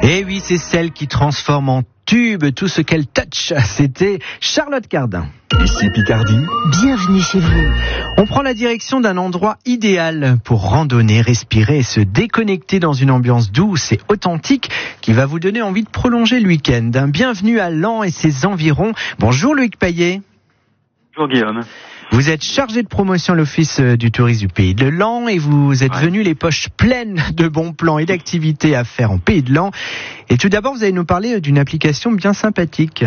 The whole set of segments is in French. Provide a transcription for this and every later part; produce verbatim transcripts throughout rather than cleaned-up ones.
Et oui, c'est celle qui transforme en tube tout ce qu'elle touche. C'était Charlotte Cardin. Ici Picardie. Bienvenue chez vous. On prend la direction d'un endroit idéal pour randonner, respirer et se déconnecter dans une ambiance douce et authentique qui va vous donner envie de prolonger le week-end. Bienvenue à Laon et ses environs. Bonjour Loïc Payet. Bonjour Guillaume. Vous êtes chargé de promotion à l'Office du tourisme du Pays de Laon et vous êtes ouais. venu les poches pleines de bons plans et d'activités à faire en Pays de Laon. Et tout d'abord, vous allez nous parler d'une application bien sympathique.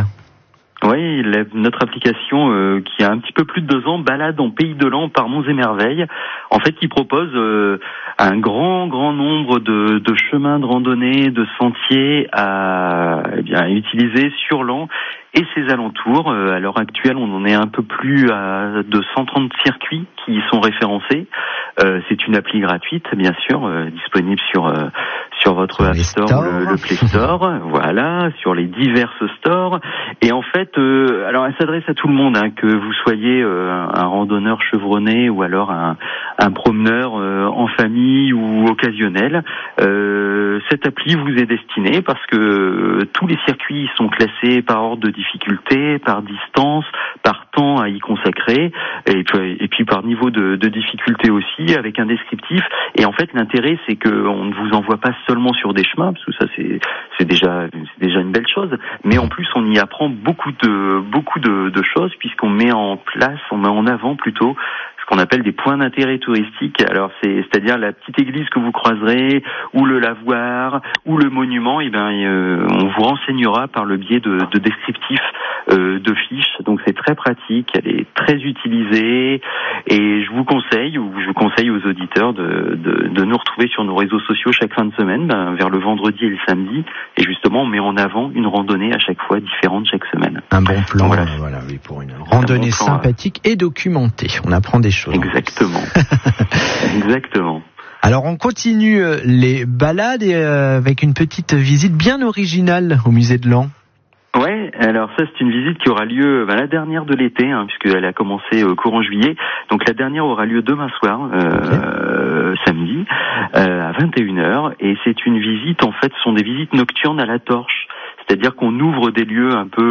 Oui, la, notre application euh, qui a un petit peu plus de deux ans, Balade en Pays de Laon par Monts et Merveilles, en fait qui propose euh, un grand grand nombre de, de chemins de randonnée, de sentiers à, eh bien, à utiliser sur Laon et ses alentours. Euh, à l'heure actuelle, on en est un peu plus à de cent trente circuits qui y sont référencés. Euh, c'est une appli gratuite, bien sûr, euh, disponible sur euh, sur votre App Store, le, le Play Store, voilà, sur les diverses stores. Et en fait, euh, alors elle s'adresse à tout le monde, hein, que vous soyez euh, un randonneur chevronné ou alors un, un promeneur euh, en famille ou occasionnel. Euh, cette appli vous est destinée parce que euh, tous les circuits sont classés par ordre de difficulté, par distance, par temps à y consacrer, et puis, et puis par niveau de, de difficulté aussi, avec un descriptif. Et en fait, l'intérêt, c'est qu'on ne vous envoie pas seulement sur des chemins, parce que ça, c'est, c'est déjà, c'est déjà une belle chose, mais en plus, on y apprend beaucoup de, beaucoup de, de choses, puisqu'on met en place, on met en avant plutôt qu'on appelle des points d'intérêt touristique. Alors c'est c'est-à-dire la petite église que vous croiserez, ou le lavoir, ou le monument. Et ben euh, on vous renseignera par le biais de, de descriptifs euh, de fiches. Donc c'est très pratique, elle est très utilisée, et je vous conseille ou je conseille aux auditeurs de, de, de nous retrouver sur nos réseaux sociaux chaque fin de semaine, ben, vers le vendredi et le samedi. Et justement, on met en avant une randonnée à chaque fois différente chaque semaine. Un bon plan, voilà. Euh, voilà, oui, pour une randonnée bon plan, sympathique euh... et documentée. On apprend des choses. Exactement. Exactement. Alors on continue les balades et euh, avec une petite visite bien originale au musée de Laon. Ouais, alors ça c'est une visite qui aura lieu bah, la dernière de l'été, hein, puisqu'elle a commencé au courant juillet. Donc la dernière aura lieu demain soir, euh, okay. samedi, euh, à vingt et une heures. Et c'est une visite, en fait, ce sont des visites nocturnes à la torche. C'est-à-dire qu'on ouvre des lieux un peu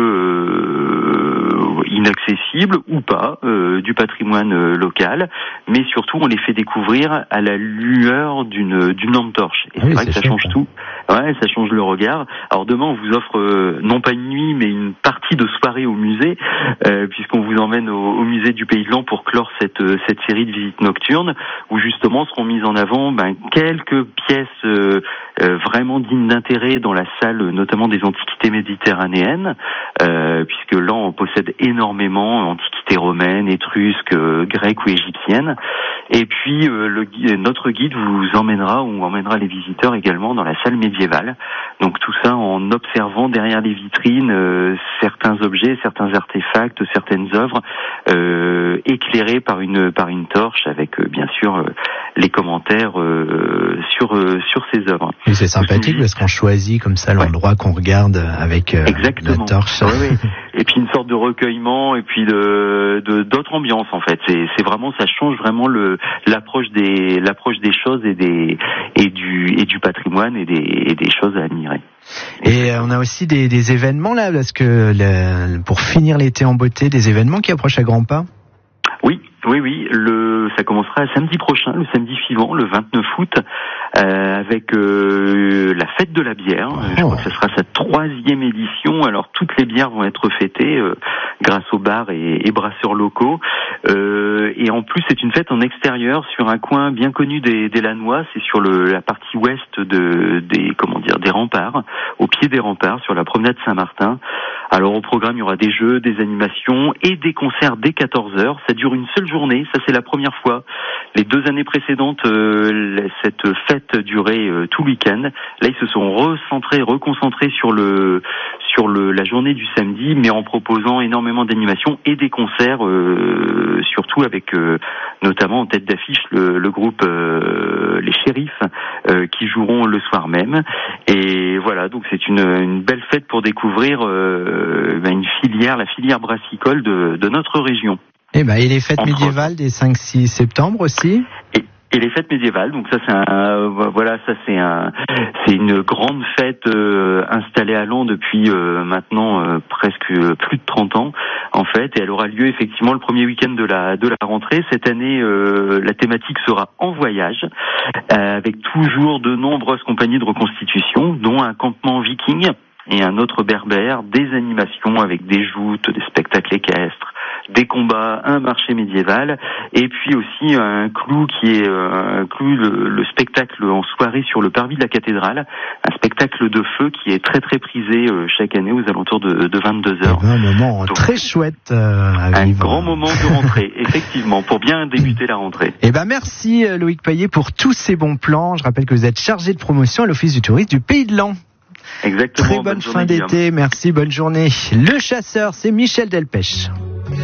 euh, inaccessibles ou pas euh, du patrimoine euh, local, mais surtout on les fait découvrir à la lueur d'une d'une lampe torche. Et ah c'est oui, vrai c'est que ça chouette, change hein. tout. Ouais, ça change le regard. Alors demain on vous offre euh, non pas une nuit, mais une partie de soirée au musée, euh, puisqu'on vous emmène au, au musée du Pays de Laon pour clore cette cette série de visites nocturnes, où justement seront mises en avant ben, quelques pièces euh, euh, vraiment dignes d'intérêt dans la salle, notamment des antiquités méditerranéennes, euh, puisque là on possède énormément antiquités romaines, étrusques, euh, grecques ou égyptiennes. Et puis euh, le, notre guide vous emmènera ou emmènera les visiteurs également dans la salle médiévale. Donc tout ça en observant derrière les vitrines euh, certains objets, certains artefacts, certaines œuvres euh, éclairées par une par une torche, avec euh, bien sûr euh, les commentaires euh, sur euh, sur ces œuvres. Oui, c'est sympathique parce qu'on choisit comme ça l'endroit ouais. qu'on regarde avec euh, Exactement. la torche. Oui, oui. Et puis une sorte de recueillement et puis de, de d'autres ambiances en fait. C'est c'est vraiment ça change vraiment le l'approche des l'approche des choses et des et du et du patrimoine et des et des choses à admirer. Et on a aussi des des événements là parce que le, pour finir l'été en beauté, des événements qui approchent à grands pas. Oui, oui, oui. Le, ça commencera samedi prochain, le samedi suivant, le vingt-neuf août, euh, avec euh, la fête de la bière. Oh. Je crois que ce sera sa troisième édition. Alors toutes les bières vont être fêtées euh, grâce aux bars et, et brasseurs locaux. Euh, et en plus, c'est une fête en extérieur sur un coin bien connu des, des Lannois. C'est sur le, la partie ouest de, des, comment dire, des remparts, au pied des remparts, sur la promenade Saint-Martin. Alors au programme, il y aura des jeux, des animations et des concerts dès quatorze heures. Ça dure une seule journée, ça c'est la première fois. Les deux années précédentes, euh, cette fête durait euh, tout le week-end. Là, ils se sont recentrés, reconcentrés sur le sur le la journée du samedi, mais en proposant énormément d'animations et des concerts, euh, surtout avec euh, notamment en tête d'affiche le, le groupe euh, les Shérifs euh, qui joueront le soir même. Et voilà, donc c'est une, une belle fête pour découvrir euh, une filière, la filière brassicole de, de notre région. Eh ben, et les fêtes Entre médiévales autres. Des cinq six septembre aussi. Et Et les fêtes médiévales, donc ça c'est un, voilà, ça c'est un, c'est une grande fête euh, installée à Laon depuis euh, maintenant euh, presque plus de trente ans en fait, et elle aura lieu effectivement le premier week-end de la de la rentrée. Cette année, euh, la thématique sera en voyage, euh, avec toujours de nombreuses compagnies de reconstitution, dont un campement viking et un autre berbère, des animations avec des joutes, des spectacles équestres, des combats, un marché médiéval, et puis aussi un clou qui est euh, un clou, le, le spectacle en soirée sur le parvis de la cathédrale, un spectacle de feu qui est très très prisé euh, chaque année aux alentours de, de vingt-deux heures. Un moment Donc, très chouette euh, à un vivre. grand moment de rentrée, effectivement, pour bien débuter la rentrée. Eh ben merci Loïc Payet pour tous ces bons plans. Je rappelle que vous êtes chargé de promotion à l'Office du tourisme du Pays de Laon. Exactement. Très bonne, bonne fin d'été, merci, bonne journée. Le chasseur, c'est Michel Delpech.